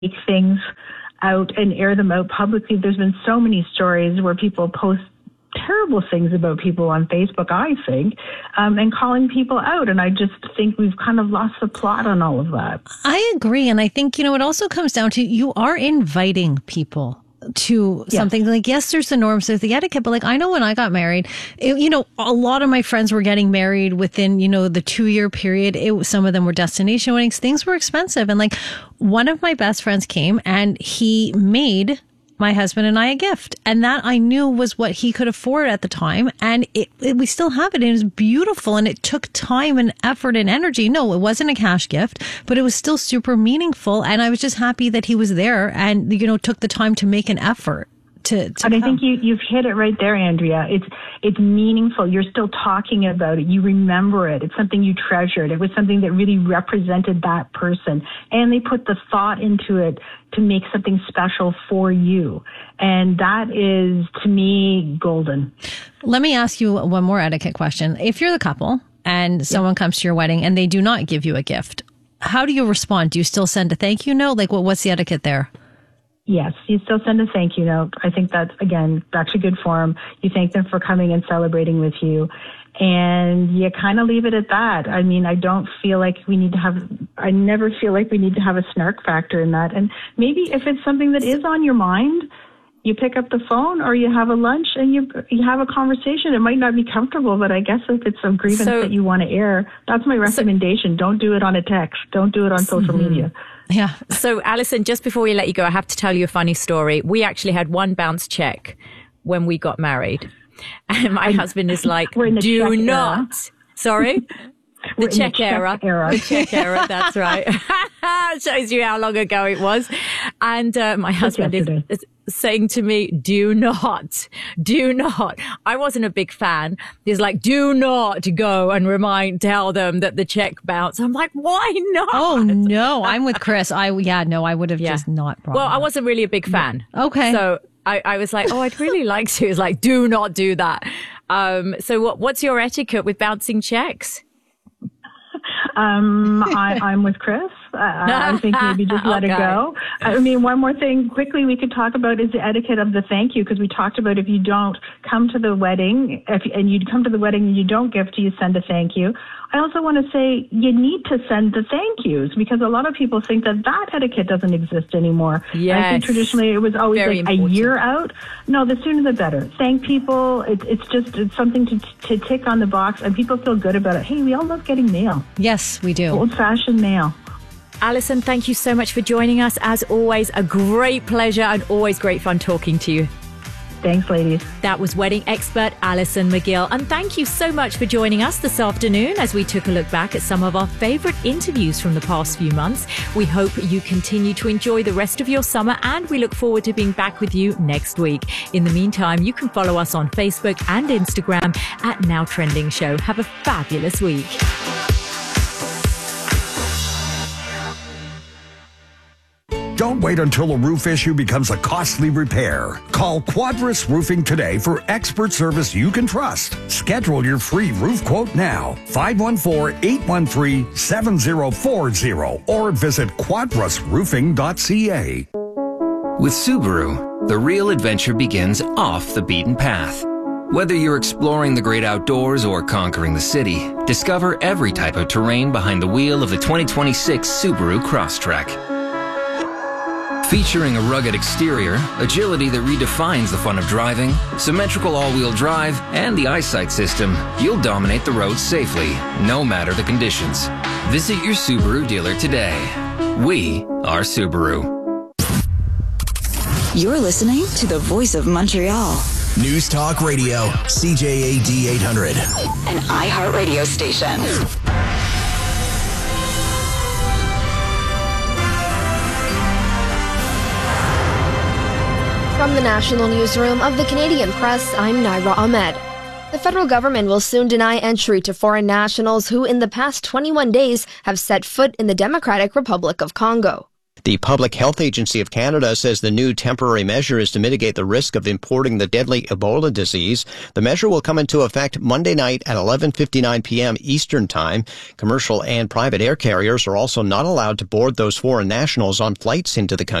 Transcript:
take things out and air them out publicly. There's been so many stories where people post terrible things about people on Facebook, I think, and calling people out. And I just think we've kind of lost the plot on all of that. I agree. And I think, it also comes down to you are inviting people to something. Like, yes, there's the norms, there's the etiquette, but I know when I got married, a lot of my friends were getting married within, the 2-year period. Some of them were destination weddings. Things were expensive. And one of my best friends came and he made my husband and I a gift. And that I knew was what he could afford at the time. And we still have it. It was beautiful. And it took time and effort and energy. No, it wasn't a cash gift, but it was still super meaningful. And I was just happy that he was there and, took the time to make an effort. And I think you've hit it right there, Andrea. It's meaningful. You're still talking about it. You remember it. It's something you treasured. It was something that really represented that person. And they put the thought into it to make something special for you. And that is, to me, golden. Let me ask you one more etiquette question. If you're the couple and someone comes to your wedding and they do not give you a gift, how do you respond? Do you still send a thank you note? What's the etiquette there? Yes, you still send a thank you note. I think that's a good form. You thank them for coming and celebrating with you. And you kind of leave it at that. I mean, I never feel like we need to have a snark factor in that. And maybe if it's something that is on your mind, you pick up the phone or you have a lunch and you have a conversation. It might not be comfortable, but I guess if it's a grievance that you want to air, that's my recommendation. Don't do it on a text. Don't do it on social media. Yeah. So, Alison, just before we let you go, I have to tell you a funny story. We actually had one bounce check when we got married. And my husband is like, do not. Era. Sorry? The check era. The check era, that's right. Shows you how long ago it was. And my husband is saying to me, do not. I wasn't a big fan. He's like, do not go and tell them that the check bounced. I'm like, why not? Oh, no, I'm with Chris. I would have just not brought Well, I wasn't really a big fan. Okay. So I was like, I'd really like to. It's like, do not do that. So what's your etiquette with bouncing checks? I'm with Chris. I think maybe just let it go. I mean, one more thing quickly we could talk about is the etiquette of the thank you, because we talked about if you don't come to the wedding, and you come to the wedding and you don't gift, you send a thank you. I also want to say you need to send the thank yous, because a lot of people think that etiquette doesn't exist anymore. Yes. I think traditionally it was always a year out. No, the sooner the better. Thank people. It's something to tick on the box, and people feel good about it. Hey, we all love getting mail. Yes, we do. Old-fashioned mail. Alison, thank you so much for joining us. As always, a great pleasure and always great fun talking to you. Thanks, ladies. That was wedding expert Alison McGill. And thank you so much for joining us this afternoon as we took a look back at some of our favourite interviews from the past few months. We hope you continue to enjoy the rest of your summer, and we look forward to being back with you next week. In the meantime, you can follow us on Facebook and Instagram at Now Trending Show. Have a fabulous week. Don't wait until a roof issue becomes a costly repair. Call Quadrus Roofing today for expert service you can trust. Schedule your free roof quote now. 514-813-7040 or visit quadrusroofing.ca. With Subaru, the real adventure begins off the beaten path. Whether you're exploring the great outdoors or conquering the city, discover every type of terrain behind the wheel of the 2026 Subaru Crosstrek. Featuring a rugged exterior, agility that redefines the fun of driving, symmetrical all-wheel drive, and the eyesight system, you'll dominate the roads safely, no matter the conditions. Visit your Subaru dealer today. We are Subaru. You're listening to the Voice of Montreal. News Talk Radio, CJAD 800. An iHeartRadio station. From the National Newsroom of the Canadian Press, I'm Naira Ahmed. The federal government will soon deny entry to foreign nationals who in the past 21 days have set foot in the Democratic Republic of Congo. The Public Health Agency of Canada says the new temporary measure is to mitigate the risk of importing the deadly Ebola disease. The measure will come into effect Monday night at 11:59 p.m. Eastern Time. Commercial and private air carriers are also not allowed to board those foreign nationals on flights into the country.